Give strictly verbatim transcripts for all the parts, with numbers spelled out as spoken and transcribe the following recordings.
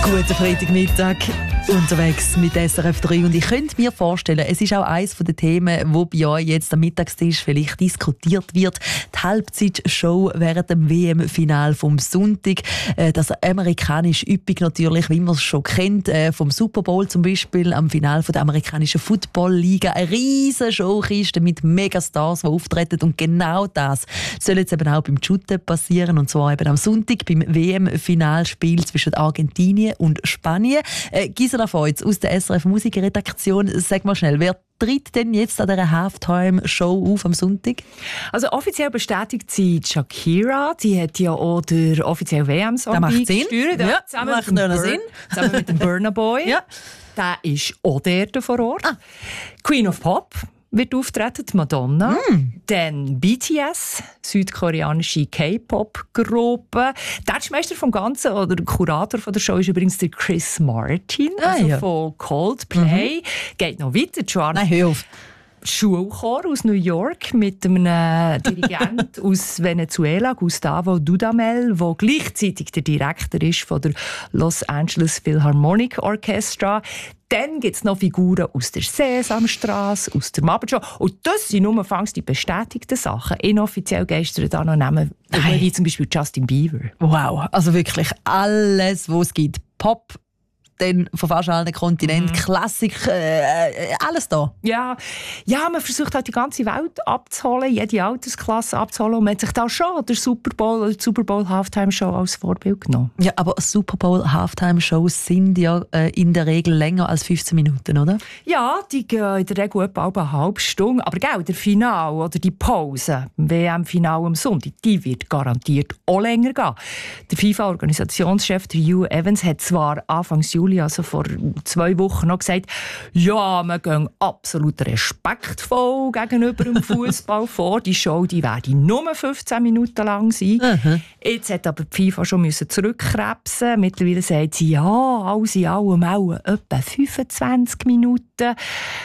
Guten Freitagmittag. Unterwegs mit S R F drei und ich könnte mir vorstellen, es ist auch eines der Themen, wo bei euch jetzt am Mittagstisch vielleicht diskutiert wird. Die Halbzeitshow während dem W M-Final vom Sonntag. Das amerikanische Üppig natürlich, wie man es schon kennt, vom Super Bowl zum Beispiel, am Final der amerikanischen Football-Liga. Eine riesige Showkiste mit Megastars, die auftreten, und genau das soll jetzt eben auch beim Shooten passieren, und zwar eben am Sonntag beim W M-Finalspiel zwischen Argentinien und Spanien. Äh, Gisela Feutz aus der S R F Musikredaktion, sag mal schnell, wer tritt denn jetzt an dieser Halftime-Show auf am Sonntag? Also offiziell bestätigt sie Shakira. Die hat ja auch den offiziellen W M-Song beigesteuert. Ja, ja, zusammen, macht mit dem noch Bur- Sinn. zusammen mit dem Burna Boy. Ja. Der ist auch der vor Ort. Ah. Queen of Pop wird auftreten, die Madonna. Mm. Dann B T S, südkoreanische K-Pop-Gruppe. Der Meister vom Ganzen, oder der Kurator von der Show, ist übrigens der Chris Martin, Ah, also ja. von Coldplay. Mhm. Geht noch weiter. Joanna Nein, hör auf. Schulchor aus New York mit einem Dirigent aus Venezuela, Gustavo Dudamel, der gleichzeitig der Direktor ist von der Los Angeles Philharmonic Orchestra. Dann gibt es noch Figuren aus der Sesamstrasse, aus der Muppet Show. Und das sind nur anfangs die bestätigten Sachen. Inoffiziell geistern da noch Namen, wie zum Beispiel Justin Bieber. Wow, also wirklich alles, was es gibt. Pop, dann von fast allen Kontinenten, mhm. Klassik, äh, alles da. Ja, ja, man versucht halt die ganze Welt abzuholen, jede Altersklasse abzuholen. Und man hat sich da schon der Super Bowl oder die Super Bowl Halftime Show als Vorbild genommen. Ja, aber Super Bowl Halftime Shows sind ja äh, in der Regel länger als fünfzehn Minuten, oder? Ja, die gehen in der Regel etwa eine halbe Stunde. Aber gell, der Final oder die Pause, im W M-Final am Sonntag, die wird garantiert auch länger gehen. Der FIFA-Organisationschef Hugh Evans hat zwar Anfang Juli, also vor zwei Wochen, noch gesagt, ja, wir gehen absolut respektvoll gegenüber dem Fußball vor. Die Show die werde nur fünfzehn Minuten lang sein. Mhm. Jetzt hat aber die FIFA schon zurückkrebsen. Mittlerweile sagt sie, ja, alles in allem auch etwa fünfundzwanzig Minuten.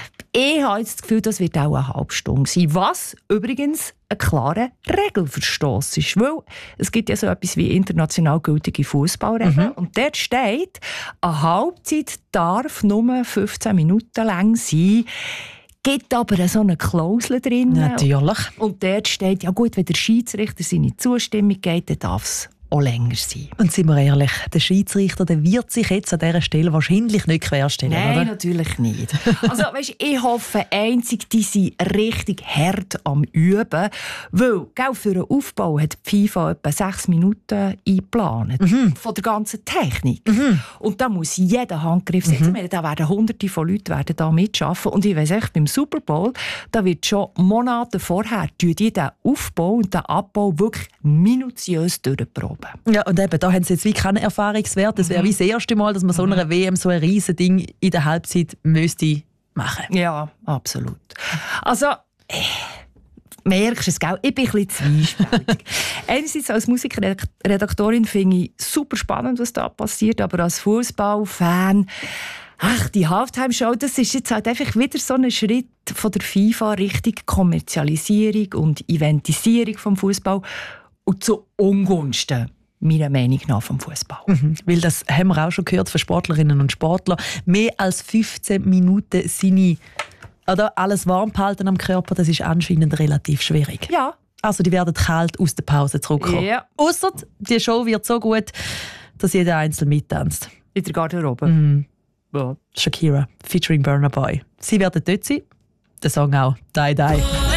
Ich habe jetzt das Gefühl, das wird auch eine halbe Stunde sein. Was übrigens ein klarer Regelverstoss ist. Weil es gibt ja so etwas wie international gültige Fußballregeln. Mhm. Und dort steht, eine Halbzeit darf nur fünfzehn Minuten lang sein. Gibt aber so eine Klausel drin. Natürlich. Und dort steht, ja gut, wenn der Schiedsrichter seine Zustimmung gibt, dann darf es auch länger sein. Und sind wir ehrlich, der Schiedsrichter der wird sich jetzt an dieser Stelle wahrscheinlich nicht querstellen, Nein, oder? natürlich nicht. Also, weißt, ich hoffe einzig, die sind richtig hart am Üben, weil gell, für einen Aufbau hat die FIFA etwa sechs Minuten eingeplant. Mhm. Von der ganzen Technik. Mhm. Und da muss jeder Handgriff setzen. Mhm. Da werden hunderte von Leuten werden da mitarbeiten. Und ich weiss echt, beim Super Bowl, da wird schon Monate vorher die den Aufbau und den Abbau wirklich minutiös durchproben. Ja, und eben, da haben sie jetzt wie keinen Erfahrungswert. Das wäre wie das erste Mal, dass man so einer W M so ein riesen Ding in der Halbzeit müsste machen. Ja, absolut. Also, äh, merkst du es, gell? Ich bin ein bisschen zwiespältig. Einerseits als Musikredaktorin finde ich super spannend, was da passiert, aber als Fußballfan, ach, die Halftime-Show, das ist jetzt halt einfach wieder so ein Schritt von der FIFA Richtung Kommerzialisierung und Eventisierung vom Fußball. Und zu Ungunsten, meiner Meinung nach, vom Fußball. Mhm, weil das haben wir auch schon gehört von Sportlerinnen und Sportlern. Mehr als fünfzehn Minuten seine, oder alles warm behalten am Körper, das ist anscheinend relativ schwierig. Ja. Also die werden kalt aus der Pause zurückkommen. Ja. Ausser die Show wird so gut, dass jeder einzeln mittanzt. In der Garderobe. Mhm. Ja. Shakira, featuring Burna Boy. Sie werden dort sein. Der Song auch. Die, die.